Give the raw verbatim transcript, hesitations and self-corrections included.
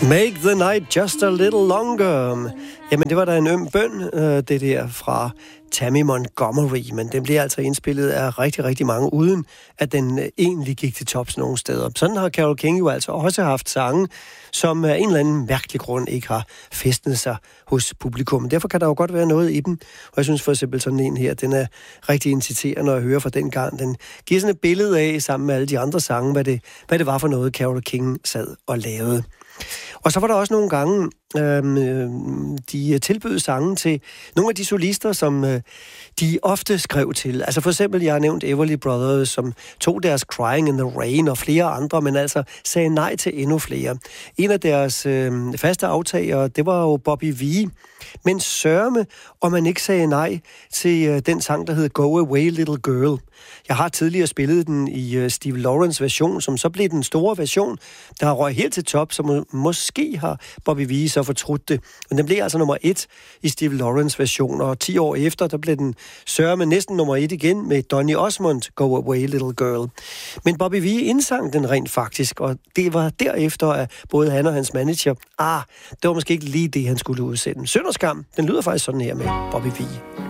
Make the night just a little longer. Jamen, det var da en øm bøn, det der fra Tammy Montgomery, men den bliver altså indspillet af rigtig, rigtig mange, uden at den egentlig gik til tops nogle steder. Sådan har Carole King jo altså også haft sange, som af en eller anden mærkelig grund ikke har fæstnet sig hos publikum. Derfor kan der jo godt være noget i dem. Og jeg synes for eksempel sådan en her, den er rigtig inciterende, når jeg hører fra den gang. Den giver sådan et billede af, sammen med alle de andre sange, hvad det, hvad det var for noget, Carole King sad og lavede. Og så var der også nogle gange, øh, de tilbød sangen til nogle af de solister, som øh, de ofte skrev til. Altså for eksempel, jeg har nævnt Everly Brothers, som tog deres Crying in the Rain og flere andre, men altså sagde nej til endnu flere. En af deres øh, faste aftagere, det var jo Bobby Vee. Men sørme, om man ikke sagde nej til øh, den sang, der hed Go Away Little Girl. Jeg har tidligere spillet den i øh, Steve Lawrence version, som så blev den store version, der har røget helt til top, så må, måske har Bobby Vee så fortrudt det. Men den blev altså nummer et i Steve Lawrence version, og ti år efter, der blev den sørme næsten nummer et igen med Donny Osmond, Go Away Little Girl. Men Bobby Vee indsang den rent faktisk, og det var derefter, at både han og hans manager, ah, det var måske ikke lige det, han skulle udsende. Synd og skam, den lyder faktisk sådan her med Bobby Vee.